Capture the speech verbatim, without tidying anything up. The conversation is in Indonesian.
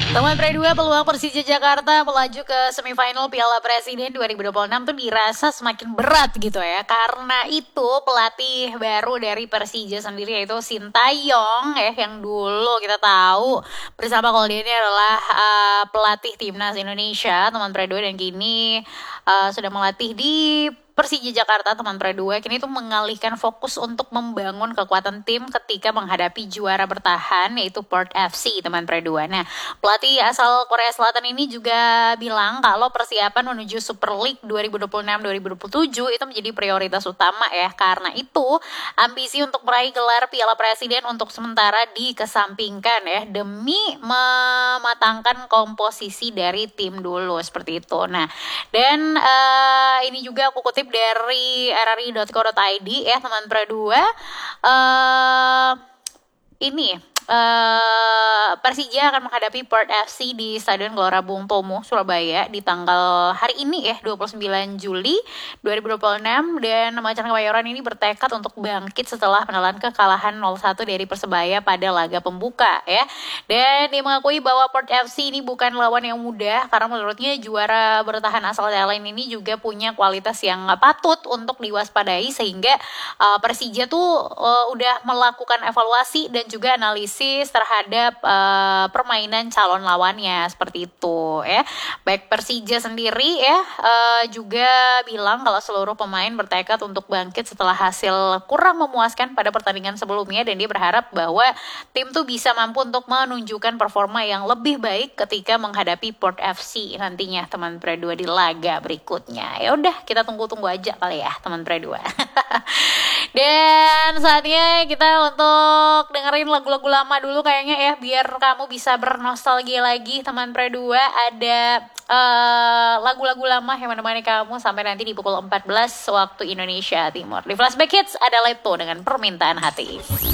Teman Pre dua, peluang Persija Jakarta melaju ke semifinal Piala Presiden dua ribu dua puluh enam tuh dirasa semakin berat gitu ya. Karena itu pelatih baru dari Persija sendiri yaitu Sintayong ya, yang dulu kita tahu bersama kalau dia ini adalah uh, pelatih timnas Indonesia, teman Pre dua, dan kini uh, sudah melatih di Persija Jakarta, teman Pre dua. Kini itu mengalihkan fokus untuk membangun kekuatan tim ketika menghadapi juara bertahan yaitu Port F C, teman Pre dua. Nah, pelatih asal Korea Selatan ini juga bilang kalau persiapan menuju Super League dua ribu dua puluh enam dua ribu dua puluh tujuh itu menjadi prioritas utama ya. Karena itu, ambisi untuk meraih gelar Piala Presiden untuk sementara dikesampingkan ya, demi mematangkan komposisi dari tim dulu, seperti itu. Nah, dan uh, ini juga aku kutip dari r r i dot co dot i d ya, teman Pre dua. Uh, ini Uh, Persija akan menghadapi Port F C di Stadion Gelora Bung Tomo, Surabaya di tanggal hari ini ya, dua puluh sembilan Juli dua ribu dua puluh enam. Dan Macan Kemayoran ini bertekad untuk bangkit setelah menelan kekalahan nol satu dari Persebaya pada laga pembuka ya. Dan dia mengakui bahwa Port F C ini bukan lawan yang mudah, karena menurutnya juara bertahan asal Thailand ini juga punya kualitas yang patut untuk diwaspadai, sehingga uh, Persija tuh uh, udah melakukan evaluasi dan juga analisis terhadap uh, permainan calon lawannya, seperti itu ya. Baik Persija sendiri ya uh, juga bilang kalau seluruh pemain bertekad untuk bangkit setelah hasil kurang memuaskan pada pertandingan sebelumnya, dan dia berharap bahwa tim tuh bisa mampu untuk menunjukkan performa yang lebih baik ketika menghadapi Port F C nantinya, teman Pre dua, di laga berikutnya. Ya udah, kita tunggu-tunggu aja kali ya, teman Pre dua. Dan saatnya kita untuk dengerin lagu-lagu lama dulu kayaknya ya, biar kamu bisa bernostalgia lagi, teman Pre dua. Ada uh, lagu-lagu lama yang menemani kamu sampai nanti di pukul empat belas waktu Indonesia Timur. Di Flashback Hits ada Leto dengan Permintaan Hati.